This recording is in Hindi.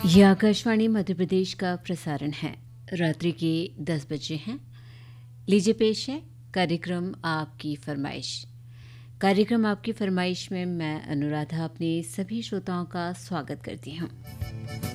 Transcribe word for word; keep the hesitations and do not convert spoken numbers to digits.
ये आकाशवाणी मध्य प्रदेश का प्रसारण है। रात्रि के दस बजे हैं। लीजिए पेश है कार्यक्रम आपकी फरमाइश। कार्यक्रम आपकी फरमाइश में मैं अनुराधा अपने सभी श्रोताओं का स्वागत करती हूँ।